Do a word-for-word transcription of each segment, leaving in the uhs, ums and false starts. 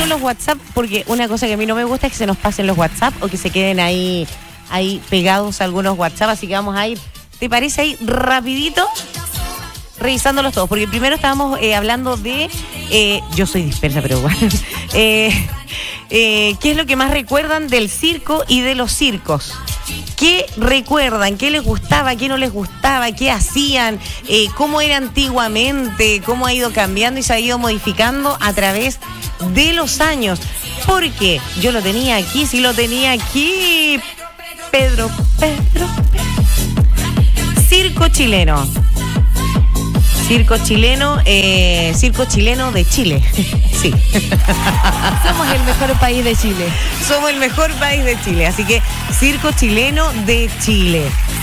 todos los WhatsApp, porque una cosa que a mí no me gusta es que se nos pasen los WhatsApp o que se queden ahí, ahí pegados algunos WhatsApp, así que vamos a ir, ¿te parece ahí rapidito? Revisándolos todos, porque primero estábamos eh, hablando de, eh, yo soy dispersa, pero bueno, eh, eh, ¿qué es lo que más recuerdan del circo y de los circos? ¿Qué recuerdan? ¿Qué les gustaba? ¿Qué no les gustaba? ¿Qué hacían? Eh, ¿Cómo era antiguamente? ¿Cómo ha ido cambiando y se ha ido modificando a través de los años? Porque yo lo tenía aquí, sí lo tenía aquí, Pedro, Pedro, Pedro. Circo chileno. Circo chileno, eh, circo chileno de Chile. Sí. Somos el mejor país de Chile. Somos el mejor país de Chile. Así que, circo chileno de Chile.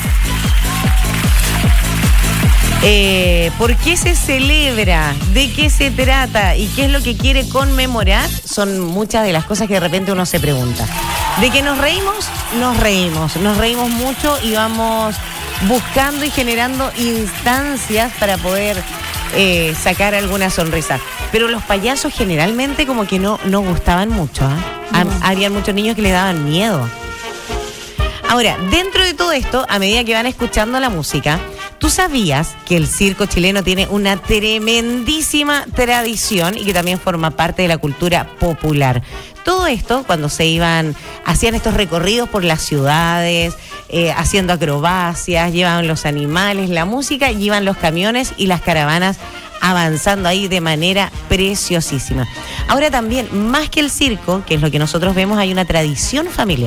Eh, ¿Por qué se celebra? ¿De qué se trata? ¿Y qué es lo que quiere conmemorar? Son muchas de las cosas que de repente uno se pregunta. ¿De que nos reímos? Nos reímos. Nos reímos mucho y vamos buscando y generando instancias para poder eh, sacar alguna sonrisa. Pero los payasos generalmente como que no, no gustaban mucho. ¿eh? No. Había muchos niños que les daban miedo. Ahora, dentro de todo esto, a medida que van escuchando la música, ¿tú sabías que el circo chileno tiene una tremendísima tradición y que también forma parte de la cultura popular? Todo esto, cuando se iban, hacían estos recorridos por las ciudades, eh, haciendo acrobacias, llevaban los animales, la música, y iban los camiones y las caravanas avanzando ahí de manera preciosísima. Ahora también, más que el circo, que es lo que nosotros vemos, hay una tradición familiar.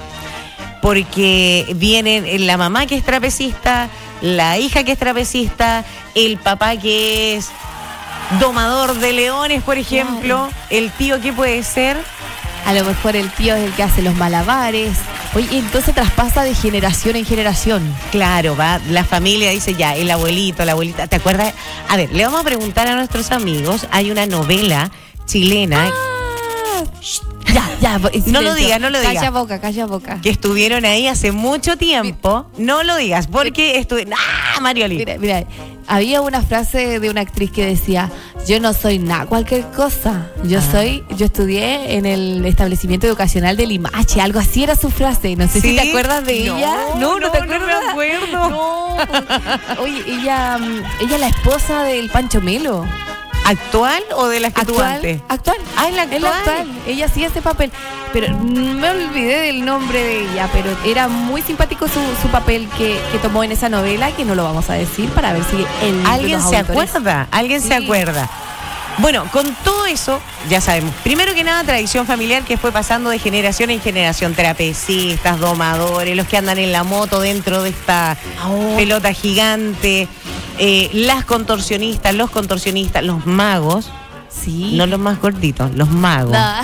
Porque vienen la mamá que es trapecista, la hija que es trapecista, el papá que es domador de leones, por ejemplo, claro. El tío que puede ser. A lo mejor el tío es el que hace los malabares. Oye, entonces traspasa de generación en generación. Claro, va, la familia dice ya, el abuelito, la abuelita, ¿te acuerdas? A ver, le vamos a preguntar a nuestros amigos, hay una novela chilena. Ah, ya, ya. No lo digas, no lo digas. Calla boca, calla boca. Que estuvieron ahí hace mucho tiempo. No lo digas, porque estuvieron... ¡Ah, Marioli! Mira, mira, había una frase de una actriz que decía, yo no soy nada, cualquier cosa. Yo ah. soy, yo estudié en el establecimiento educacional de Limache, algo así era su frase. No sé ¿Sí? si te acuerdas de no, ella. No, no, no te acuerdas. No me acuerdo. No. Oye, ella, ella es la esposa del Pancho Melo. ¿Actual o de las que actual, tú antes? Actual. Ah, ¿es la actual? Es la actual. Ella hacía ese papel. Pero me olvidé del nombre de ella, pero era muy simpático su, su papel que, que tomó en esa novela, que no lo vamos a decir para ver si el, ¿Alguien se autores... acuerda? ¿Alguien sí. se acuerda? Bueno, con todo eso, ya sabemos, primero que nada, tradición familiar que fue pasando de generación en generación, trapecistas, domadores, los que andan en la moto dentro de esta oh. pelota gigante, eh, las contorsionistas, los contorsionistas, los magos. Sí. No los más gorditos, los magos. No.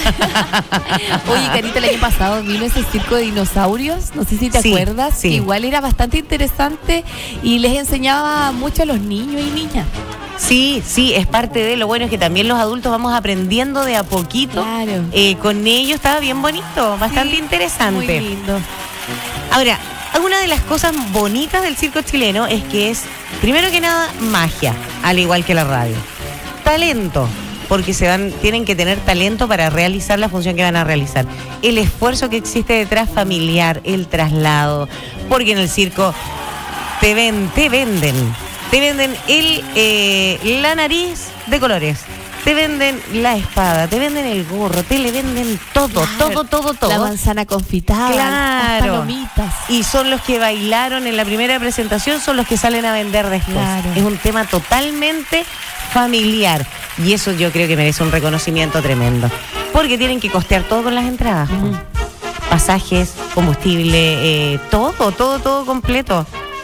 Oye, Carita, el año pasado vino ese circo de dinosaurios, no sé si te sí, acuerdas, sí. que igual era bastante interesante y les enseñaba mucho a los niños y niñas. Sí, sí, es parte de lo bueno, es que también los adultos vamos aprendiendo de a poquito. Claro. Eh, con ellos estaba bien bonito, bastante sí, interesante. Muy lindo. Ahora, una de las cosas bonitas del circo chileno es que es, primero que nada, magia, al igual que la radio. Talento, porque se van, tienen que tener talento para realizar la función que van a realizar. El esfuerzo que existe detrás familiar, el traslado, porque en el circo te ven, te venden. Te venden el, eh, la nariz de colores, te venden la espada, te venden el gorro, te le venden todo, claro, todo, todo, todo. La manzana confitada, claro. las palomitas. Y son los que bailaron en la primera presentación, son los que salen a vender después. Claro. Es un tema totalmente familiar y eso yo creo que merece un reconocimiento tremendo. Porque tienen que costear todo con las entradas. Uh-huh. Pasajes, combustible, eh, todo, todo, todo completo.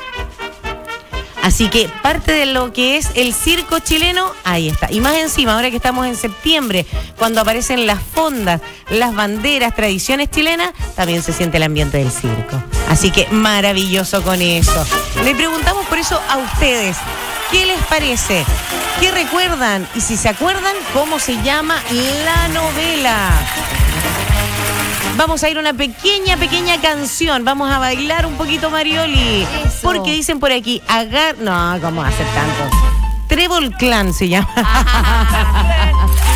Así que parte de lo que es el circo chileno, ahí está. Y más encima, ahora que estamos en septiembre, cuando aparecen las fondas, las banderas, tradiciones chilenas, también se siente el ambiente del circo. Así que maravilloso con eso. Le preguntamos por eso a ustedes, ¿qué les parece? ¿Qué recuerdan? Y si se acuerdan, ¿cómo se llama la novela? Vamos a ir a una pequeña, pequeña canción. Vamos a bailar un poquito, Marioli. Eso. Porque dicen por aquí, agar... No, ¿cómo hacer tanto? Trébol Clan se llama.